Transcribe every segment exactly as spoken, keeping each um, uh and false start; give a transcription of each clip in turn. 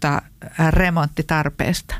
tuosta remonttitarpeesta?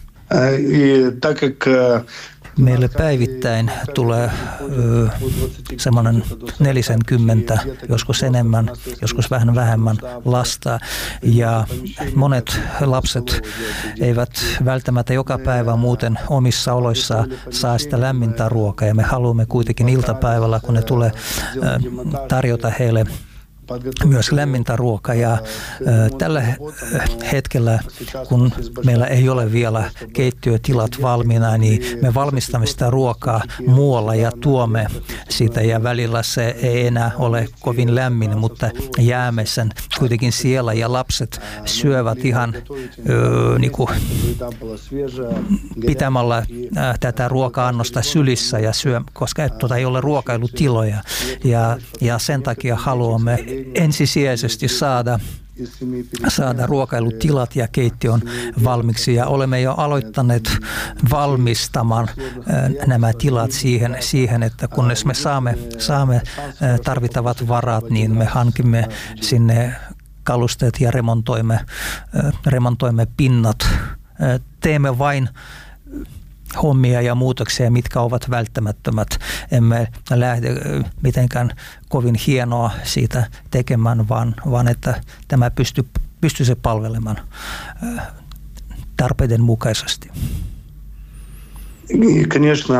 Meille päivittäin tulee ö, semmoinen neljäkymmentä, joskus enemmän, joskus vähän vähemmän lasta. Ja monet lapset eivät välttämättä joka päivä muuten omissa oloissaan saa sitä lämmintä ruokaa. Ja me haluamme kuitenkin iltapäivällä, kun ne tulee ö, tarjota heille myös lämmintä ruokaa ja äh, tällä hetkellä, kun meillä ei ole vielä keittiötilat valmiina, niin me valmistamme sitä ruokaa muualla ja tuomme sitä ja välillä se ei enää ole kovin lämmin, mutta jäämme sen kuitenkin siellä ja lapset syövät ihan äh, niin kuin pitämällä äh, tätä ruoka-annosta sylissä ja syö, koska tuota ei ole ruokailutiloja ja, ja sen takia haluamme ensisijaisesti saada, saada ruokailutilat ja keittiön valmiiksi ja olemme jo aloittaneet valmistamaan nämä tilat siihen, siihen että kunnes me saamme, saamme tarvittavat varat, niin me hankimme sinne kalusteet ja remontoimme, remontoimme pinnat. Teemme vain hommia ja muutoksia, mitkä ovat välttämättömät. Emme lähde mitenkään kovin hienoa siitä tekemään, vaan, vaan että tämä pystyy, pystyy se palvelemaan tarpeiden mukaisesti. Конечно,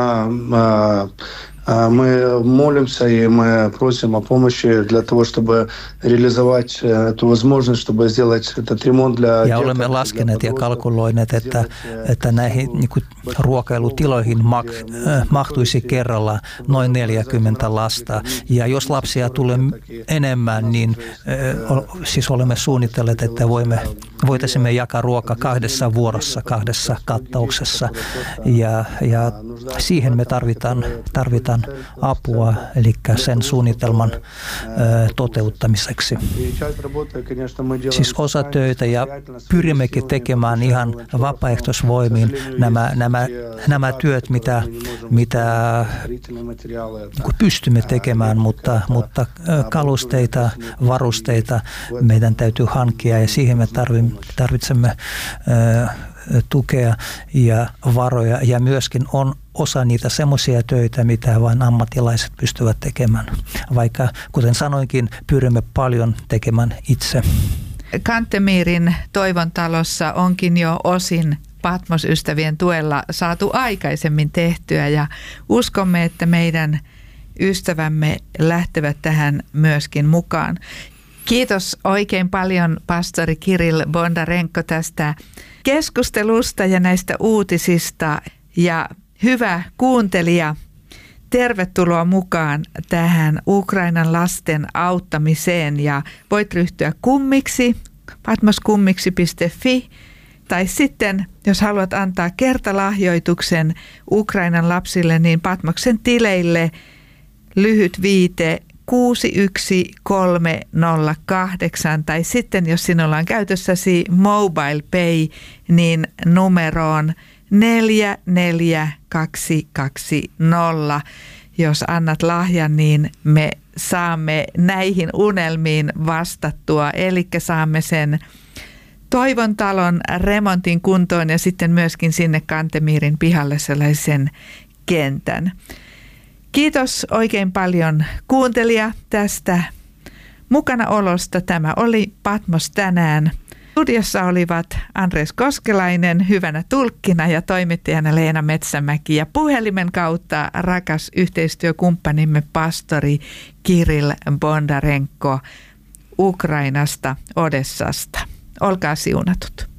мы молимся и мы просим о помощи для того, чтобы реализовать эту возможность, чтобы сделать этот ремонт для... Ja olemme laskeneet ja kalkuloineet, että, että näihin niin kuin ruokailutiloihin mak, äh, mahtuisi kerralla noin neljäkymmentä lasta. Ja jos lapsia tulee enemmän, niin äh, siis olemme suunnitelleet, että voimme, voitaisimme jakaa ruoka kahdessa vuorossa, kahdessa kattauksessa. Ja, ja siihen me tarvitaan, tarvitaan apua, eli sen suunnitelman ö, toteuttamiseksi. Siis osatöitä ja pyrimmekin tekemään ihan vapaaehtoisvoimin nämä, nämä, nämä työt, mitä, mitä pystymme tekemään, mutta, mutta kalusteita, varusteita meidän täytyy hankkia ja siihen me tarvitsemme ö, tukea ja varoja ja myöskin on osa niitä semmoisia töitä, mitä vain ammattilaiset pystyvät tekemään. Vaikka, kuten sanoinkin, pyrimme paljon tekemään itse. Kantemirin Toivontalossa onkin jo osin Patmos-ystävien tuella saatu aikaisemmin tehtyä ja uskomme, että meidän ystävämme lähtevät tähän myöskin mukaan. Kiitos oikein paljon pastori Kirill Bondarenko tästä keskustelusta ja näistä uutisista ja hyvä kuuntelija, tervetuloa mukaan tähän Ukrainan lasten auttamiseen ja voit ryhtyä kummiksi, patmoskummiksi piste fi tai sitten jos haluat antaa kertalahjoituksen Ukrainan lapsille, niin Patmoksen tileille lyhyt viite kuusi yksi kolme nolla kahdeksan tai sitten jos sinulla on käytössäsi Mobile Pay, niin numeroon neljä neljä kaksi kaksi nolla. Jos annat lahjan, niin me saamme näihin unelmiin vastattua, eli saamme sen Toivontalon remontin kuntoon ja sitten myöskin sinne Kantemirin pihalle sellaisen kentän. Kiitos oikein paljon kuuntelija tästä mukanaolosta. Tämä oli Patmos tänään. Studiossa olivat Andres Koskelainen hyvänä tulkkina ja toimittajana Leena Metsämäki ja puhelimen kautta rakas yhteistyökumppanimme pastori Kirill Bondarenko Ukrainasta, Odessasta. Olkaa siunatut.